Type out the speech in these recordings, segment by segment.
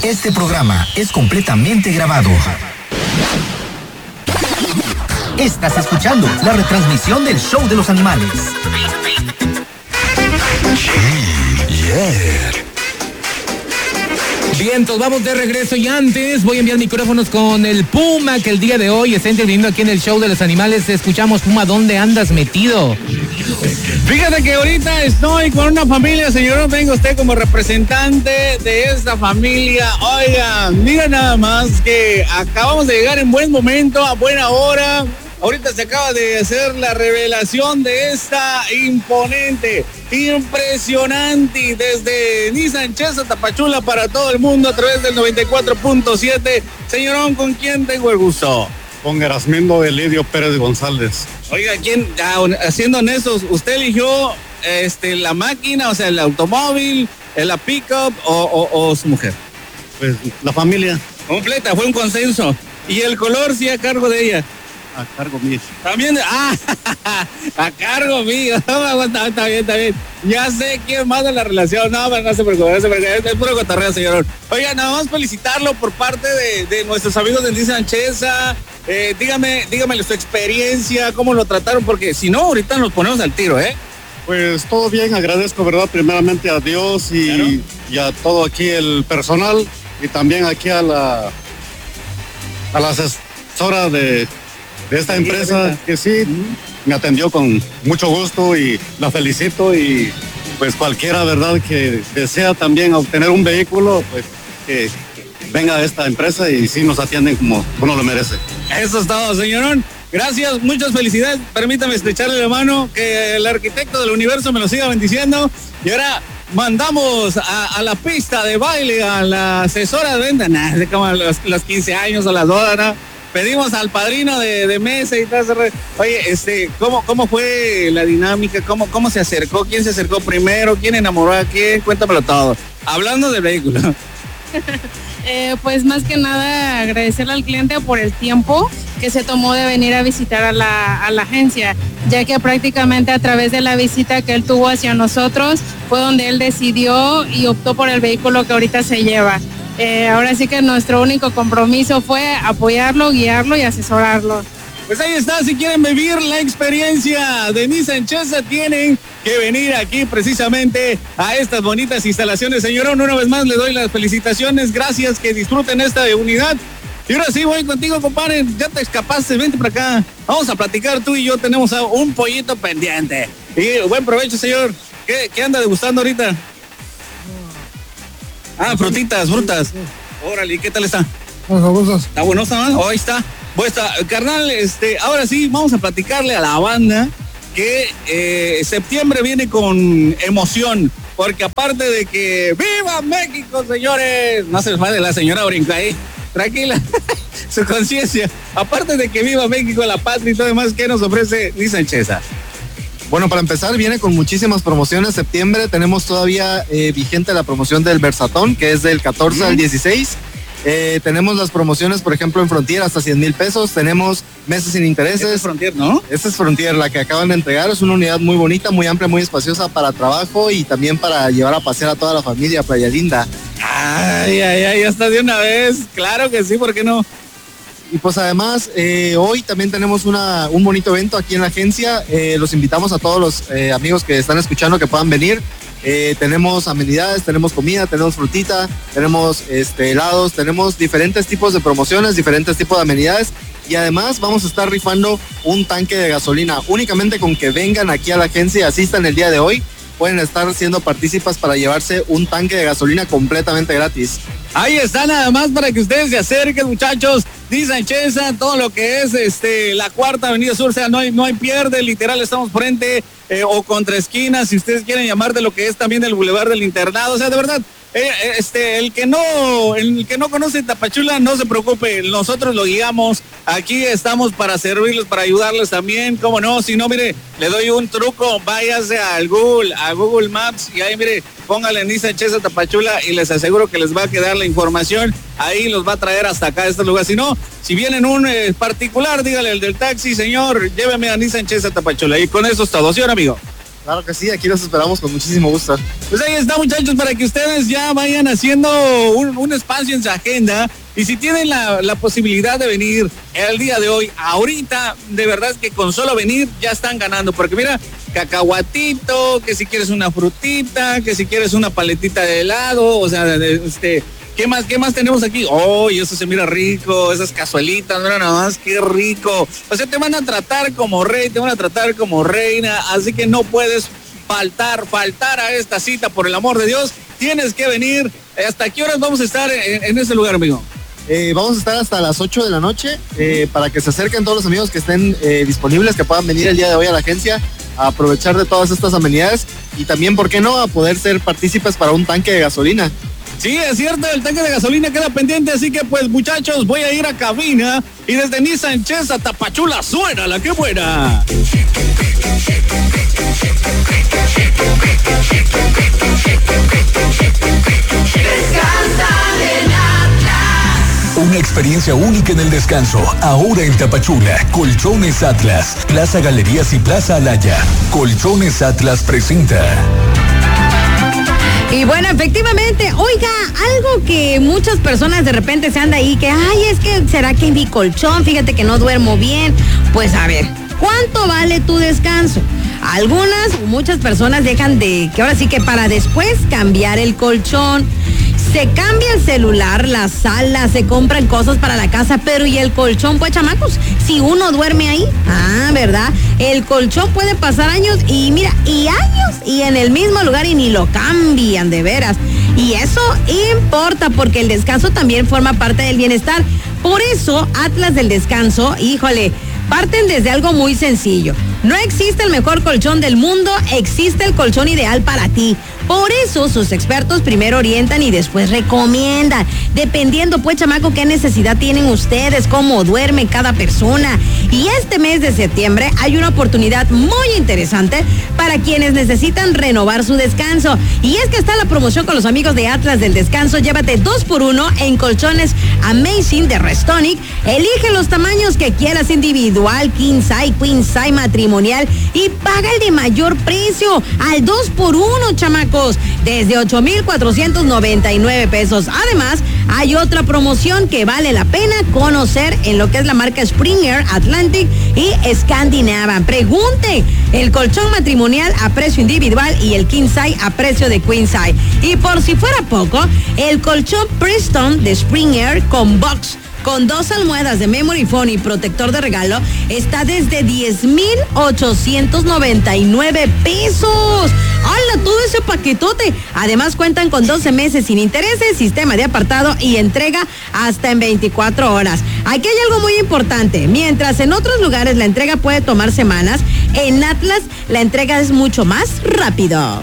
Este programa es completamente grabado. Estás escuchando la retransmisión del Show de los Animales. Bien, entonces vamos de regreso y antes voy a enviar micrófonos con el Puma, que el día de hoy está interviniendo aquí en el Show de los Animales. Escuchamos, Puma, ¿dónde andas metido? Fíjate que ahorita estoy con una familia, señor, venga usted como representante de esta familia. Oiga, mira nada más que acabamos de llegar en buen momento, a buena hora. Ahorita se acaba de hacer la revelación de esta imponente, impresionante, desde Nissan Chesa Tapachula para todo el mundo a través del 94.7. Señorón, ¿con quién tengo el gusto? Con Erasmindo Elidio Pérez González. Oiga, ¿quién, siendo honestos, usted eligió la máquina, o sea, el automóvil, la pickup o su mujer? Pues la familia. Completa, fue un consenso. ¿Y el color sí a cargo de ella? A cargo mío. También, a cargo mío. Está bien. Ya sé quién manda la relación. No se preocupe, es puro cotorreo, señor. Oiga, nada más felicitarlo por parte de nuestros amigos de Nissan Chesa. Dígame su experiencia, cómo lo trataron, porque si no, ahorita nos ponemos al tiro, ¿eh? Pues todo bien, agradezco, ¿verdad? Primeramente a Dios y a todo aquí el personal y también aquí a la asesora de esta empresa que sí me atendió con mucho gusto y la felicito, y pues cualquiera, ¿verdad?, que desea también obtener un vehículo, pues que venga a esta empresa y sí nos atienden como uno lo merece. Eso es todo, señorón. Gracias, muchas felicidades. Permítame estrecharle la mano, que el arquitecto del universo me lo siga bendiciendo. Y ahora mandamos a la pista de baile a la asesora de venta, como los 15 años o las bodas, ¿no? Pedimos al padrino de mesa y tal. Oye, ¿cómo fue la dinámica? ¿Cómo se acercó? ¿Quién se acercó primero? ¿Quién enamoró a quién? Cuéntamelo todo. Hablando del vehículo. Pues más que nada agradecerle al cliente por el tiempo que se tomó de venir a visitar a la agencia, ya que prácticamente a través de la visita que él tuvo hacia nosotros fue donde él decidió y optó por el vehículo que ahorita se lleva. Ahora sí que nuestro único compromiso fue apoyarlo, guiarlo y asesorarlo. Pues ahí está, si quieren vivir la experiencia de Nissan Chesa, tienen que venir aquí precisamente a estas bonitas instalaciones. Señorón, una vez más le doy las felicitaciones, gracias, que disfruten esta unidad. Y ahora sí voy contigo, compadre, ya te escapaste, vente para acá. Vamos a platicar, tú y yo tenemos un pollito pendiente. Y buen provecho, señor. ¿Qué anda degustando ahorita? Frutitas, frutas. Órale, ¿qué tal está? ¿Está buenosa, man? Ahí está. Carnal, ahora sí, vamos a platicarle a la banda que septiembre viene con emoción, porque aparte de que ¡viva México, señores! No se les vale la señora brinca ahí. Tranquila, su conciencia. Aparte de que viva México, la patria y todo demás, ¿qué nos ofrece Nissan Chesa? Bueno, para empezar, viene con muchísimas promociones. Septiembre tenemos todavía vigente la promoción del Versatón, que es del 14 al 16. Tenemos las promociones, por ejemplo, en Frontier hasta 100,000 pesos. Tenemos meses sin intereses. Este es Frontier, ¿no? Esta es Frontier, la que acaban de entregar. Es una unidad muy bonita, muy amplia, muy espaciosa para trabajo y también para llevar a pasear a toda la familia a Playa Linda. Ay, ya está de una vez. Claro que sí, ¿por qué no? Y pues además, hoy también tenemos un bonito evento aquí en la agencia. Los invitamos a todos los amigos que están escuchando que puedan venir. Tenemos amenidades, tenemos comida, tenemos frutita, tenemos helados, tenemos diferentes tipos de promociones, diferentes tipos de amenidades. Y además vamos a estar rifando un tanque de gasolina. Únicamente con que vengan aquí a la agencia y asistan el día de hoy, pueden estar siendo partícipas para llevarse un tanque de gasolina completamente gratis. Ahí está, nada más para que ustedes se acerquen, muchachos. Nissan Chesa, todo lo que es la Cuarta Avenida Sur, o sea, no hay pierde, literal, estamos frente o contra esquinas, si ustedes quieren llamar de lo que es también el Boulevard del Internado, o sea, de verdad, el que no conoce Tapachula, no se preocupe, nosotros lo guiamos, aquí estamos para servirles, para ayudarles también, cómo no, si no, mire, le doy un truco, váyase a Google Maps y ahí, mire, póngale Nissan Chesa Tapachula y les aseguro que les va a quedar la información, ahí los va a traer hasta acá a este lugar. Si no, si vienen un particular, dígale el del taxi, señor, lléveme a Nissan Chesa Tapachula, y con eso es todo, ¿sí, amigo? Claro que sí, aquí los esperamos con muchísimo gusto. Pues ahí está, muchachos, para que ustedes ya vayan haciendo un espacio en su agenda. Y si tienen la posibilidad de venir el día de hoy, ahorita, de verdad es que con solo venir ya están ganando. Porque mira, cacahuatito, que si quieres una frutita, que si quieres una paletita de helado, o sea, ¿qué más tenemos aquí? Oh, y eso se mira rico, esas cazuelitas, mira nada más, qué rico. O sea, te van a tratar como rey, te van a tratar como reina, así que no puedes faltar a esta cita, por el amor de Dios. Tienes que venir. ¿Hasta qué horas vamos a estar en ese lugar, amigo? Vamos a estar hasta las 8 de la noche para que se acerquen todos los amigos que estén disponibles, que puedan venir el día de hoy a la agencia a aprovechar de todas estas amenidades y también, ¿por qué no?, a poder ser partícipes para un tanque de gasolina. Sí, es cierto, el tanque de gasolina queda pendiente, así que pues muchachos, voy a ir a cabina y desde Nissan Chesa, Tapachula, suena la que buena. Una experiencia única en el descanso, ahora en Tapachula. Colchones Atlas, Plaza Galerías y Plaza Alaya. Colchones Atlas presenta. Y bueno, efectivamente, oiga, algo que muchas personas de repente se anda ahí, que, ay, es que, ¿será que mi colchón? Fíjate que no duermo bien. Pues a ver, ¿cuánto vale tu descanso? Muchas personas dejan que ahora sí que para después cambiar el colchón. Se cambia el celular, la sala, se compran cosas para la casa, pero ¿y el colchón? Pues, chamacos, si uno duerme ahí, ¿verdad? El colchón puede pasar años y en el mismo lugar y ni lo cambian, de veras. Y eso importa porque el descanso también forma parte del bienestar. Por eso, Atlas del Descanso, híjole, parten desde algo muy sencillo. No existe el mejor colchón del mundo, existe el colchón ideal para ti. Por eso sus expertos primero orientan y después recomiendan, dependiendo pues, chamaco, qué necesidad tienen ustedes, cómo duerme cada persona. Y este mes de septiembre hay una oportunidad muy interesante para quienes necesitan renovar su descanso. Y es que está la promoción con los amigos de Atlas del Descanso. Llévate 2x1 en colchones Amazing de Restonic. Elige los tamaños que quieras, individual, king size, queen size, matrimonial, y paga el de mayor precio al 2x1, chamacos, desde 8,499 pesos. Además, hay otra promoción que vale la pena conocer en lo que es la marca Springer, Atlantic y Scandinavian. Pregunte, el colchón matrimonial a precio individual y el king size a precio de queen size. Y por si fuera poco, el colchón Preston de Springer con box, con 2 almohadas de memory foam y protector de regalo, está desde 10,899 pesos. ¡Hala, todo ese paquetote! Además cuentan con 12 meses sin intereses, sistema de apartado y entrega hasta en 24 horas. Aquí hay algo muy importante. Mientras en otros lugares la entrega puede tomar semanas, en Atlas la entrega es mucho más rápido.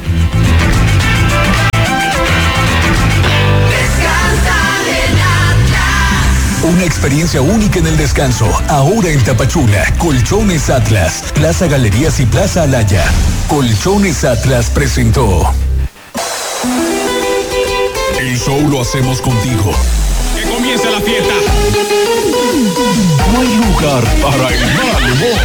Una experiencia única en el descanso, ahora en Tapachula. Colchones Atlas, Plaza Galerías y Plaza Alaya. Colchones Atlas presentó. El show lo hacemos contigo. ¡Que comience la fiesta! No hay lugar para el mal humor.